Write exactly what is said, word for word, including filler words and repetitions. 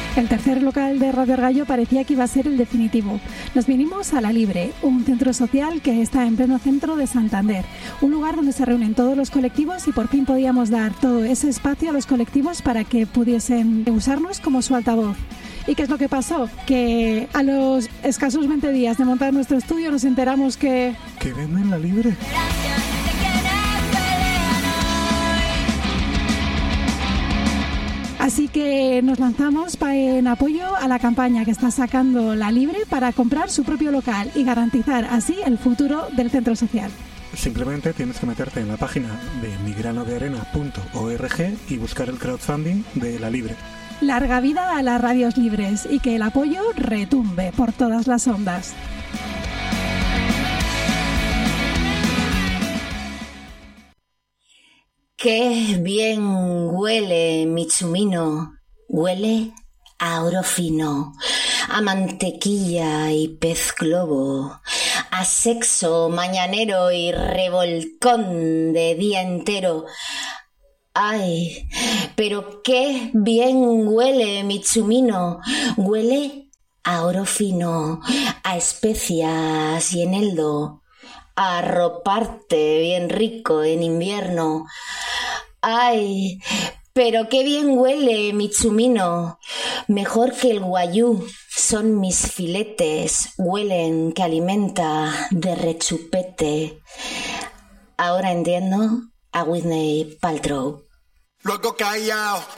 El tercer local de Radio El Gallo parecía que iba a ser el definitivo. Nos vinimos a La Libre, un centro social que está en pleno centro de Santander, un lugar donde se reúnen todos los colectivos y por fin podíamos dar todo ese espacio a los colectivos para que pudiesen usarnos como su altavoz. ¿Y qué es lo que pasó? Que a los escasos veinte días de montar nuestro estudio nos enteramos que... ¿Que ven en La Libre? Así que nos lanzamos en apoyo a la campaña que está sacando La Libre para comprar su propio local y garantizar así el futuro del centro social. Simplemente tienes que meterte en la página de mi grano de arena punto org y buscar el crowdfunding de La Libre. Larga vida a las radios libres y que el apoyo retumbe por todas las ondas. ¡Qué bien huele mi chumino! Huele a oro fino, a mantequilla y pez globo, a sexo mañanero y revolcón de día entero. ¡Ay! Pero qué bien huele mi chumino. Huele a oro fino, a especias y eneldo, a arroparte bien rico en invierno. ¡Ay! Pero qué bien huele mi chumino. Mejor que el guayú son mis filetes. Huelen que alimenta de rechupete. Ahora entiendo a Whitney Paltrow. Luego callao,